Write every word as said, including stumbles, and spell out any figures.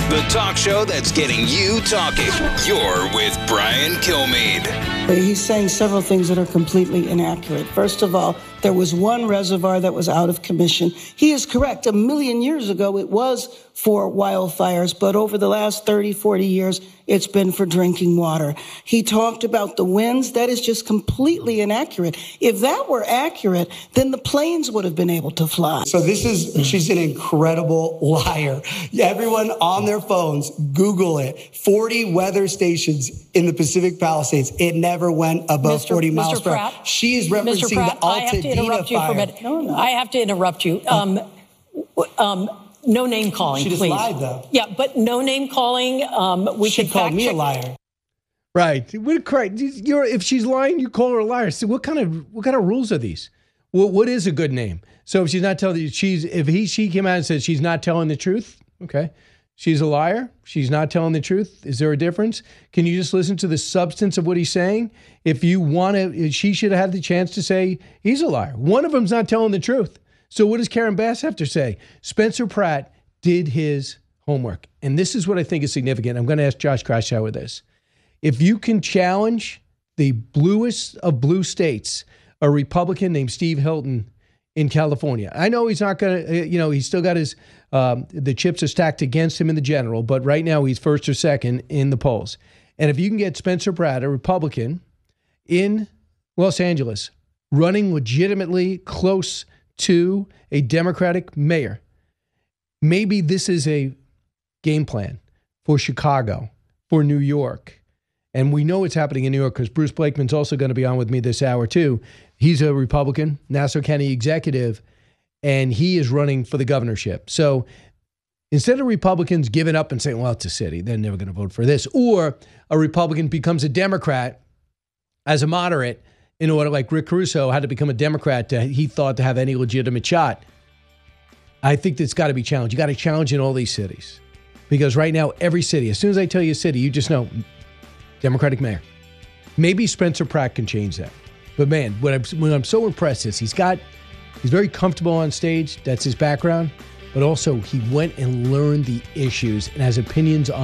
the talk show that's getting you talking. You're with Brian Kilmeade. He's saying several things that are completely inaccurate. First of all, there was one reservoir that was out of commission. He is correct. A million years ago, it was for wildfires, but over the last thirty, forty years, it's been for drinking water. He talked about the winds. That is just completely inaccurate. If that were accurate, then the planes would have been able to fly. So this is, she's an incredible liar. Everyone on their phones, Google it. forty weather stations in the Pacific Palisades. It never went above Mister forty miles Mister per hour. Pratt, She is referencing Mister Pratt, the I have to interrupt Altadena you for a fire. minute. No, no. I have to interrupt you. Um, um, no name calling, She just please. lied, though. Yeah, but no name calling. Um, we She can called fact me check. a liar. Right. What correct? You're if she's lying, you call her a liar. So what kind of what kind of rules are these? What what is a good name? So if she's not telling you, she's if he she came out and said she's not telling the truth, okay, she's a liar. She's not telling the truth. Is there a difference? Can you just listen to the substance of what he's saying? If you want to, she should have had the chance to say he's a liar. One of them's not telling the truth. So what does Karen Bass have to say? Spencer Pratt did his homework, and this is what I think is significant. I'm going to ask Josh Kraushaar this. If you can challenge the bluest of blue states, a Republican named Steve Hilton in California. I know he's not going to, you know, he's still got his, um, the chips are stacked against him in the general, but right now he's first or second in the polls. And if you can get Spencer Pratt, a Republican, in Los Angeles, running legitimately close to a Democratic mayor, maybe this is a game plan for Chicago, for New York. And we know it's happening in New York because Bruce Blakeman's also going to be on with me this hour, too. He's a Republican, Nassau County executive, and he is running for the governorship. So instead of Republicans giving up and saying, well, it's a city, they're never going to vote for this, or a Republican becomes a Democrat as a moderate in order, like Rick Caruso had to become a Democrat to, he thought, to have any legitimate shot. I think that's got to be challenged. You got to challenge in all these cities. Because right now, every city, as soon as I tell you a city, you just know Democratic mayor. Maybe Spencer Pratt can change that. But man, what I'm, what I'm so impressed is he's got, he's very comfortable on stage. That's his background. But also he went and learned the issues and has opinions on